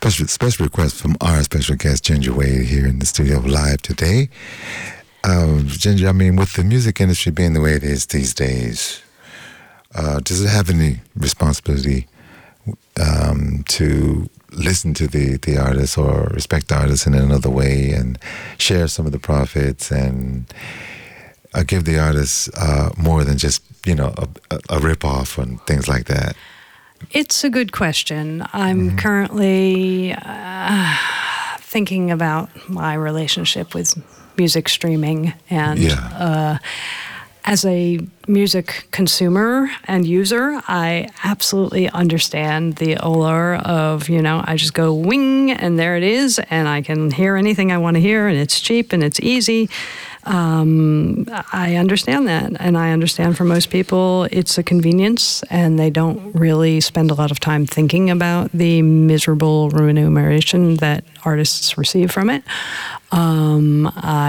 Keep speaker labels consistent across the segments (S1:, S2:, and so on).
S1: special request from our special guest, Ginger Wade, here in the studio live today. Ginger, I mean, with the music industry being the way it is these days, does it have any responsibility to listen to the artists or respect the artists in another way and share some of the profits and give the artists more than just, a rip-off and things like that?
S2: It's a good question. I'm currently thinking about my relationship with music streaming, and as a music consumer and user, I absolutely understand the allure of, I just go wing and there it is, and I can hear anything I want to hear, and it's cheap and it's easy. I understand that, and I understand for most people it's a convenience, and they don't really spend a lot of time thinking about the miserable remuneration that artists receive from it. Am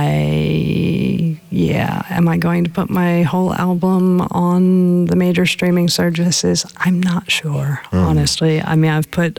S2: I going to put my whole album on the major streaming services? I'm not sure, honestly. I mean, I've put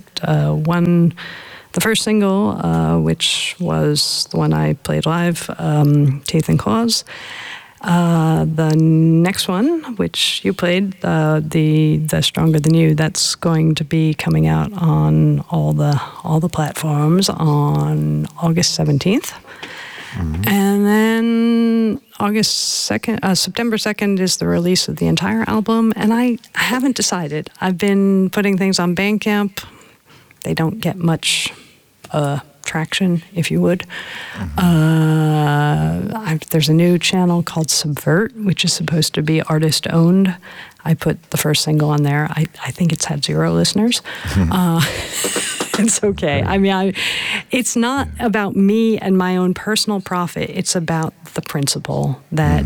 S2: the first single, which was the one I played live, Teeth and Claws. The next one, which you played, the Stronger Than You, that's going to be coming out on all the platforms on August 17th. And then September 2nd is the release of the entire album, and I haven't decided. I've been putting things on Bandcamp. They don't get much traction, if you would. There's a new channel called Subvert, which is supposed to be artist-owned. I put the first single on there. I think it's had 0 listeners. It's okay. I mean, it's not about me and my own personal profit. It's about the principle that,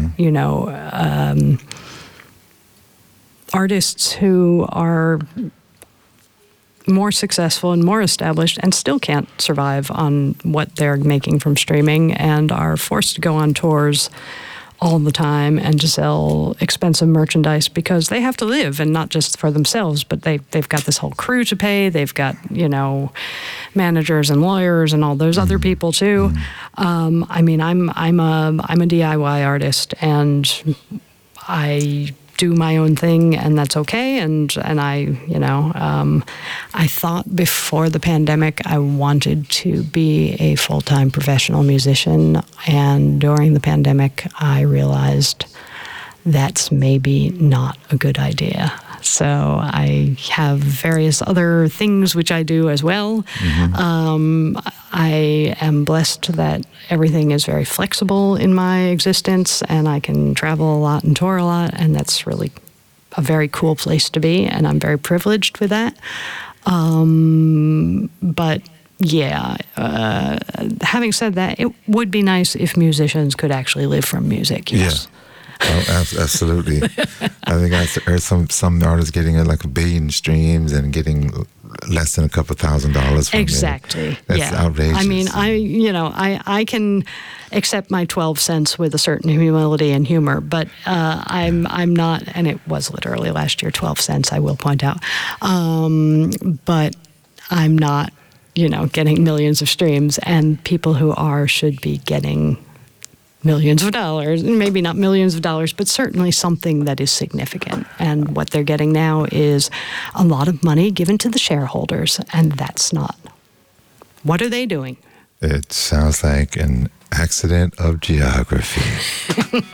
S2: artists who are more successful and more established and still can't survive on what they're making from streaming and are forced to go on tours all the time and to sell expensive merchandise because they have to live, and not just for themselves, but they've got this whole crew to pay. They've got, managers and lawyers and all those other people too. I mean, I'm a DIY artist, and I do my own thing, and that's okay. And I thought before the pandemic I wanted to be a full-time professional musician, and during the pandemic I realized that's maybe not a good idea. So I have various other things which I do as well. I am blessed that everything is very flexible in my existence, and I can travel a lot and tour a lot, and that's really a very cool place to be, and I'm very privileged with that. But yeah, having said that, it would be nice if musicians could actually live from music. Yes.
S1: Yeah. Oh, absolutely. I think I heard some artists getting like 1 billion streams and getting less than a couple $1,000s from
S2: exactly.
S1: it. That's outrageous.
S2: I mean, I can accept my 12 cents with a certain humility and humor, but I'm not, and it was literally last year 12 cents, I will point out. But I'm not, getting millions of streams, and people who are should be getting millions of dollars, maybe not millions of dollars, but certainly something that is significant. And what they're getting now is a lot of money given to the shareholders, and that's not. What are they doing?
S1: It sounds like an accident of geography.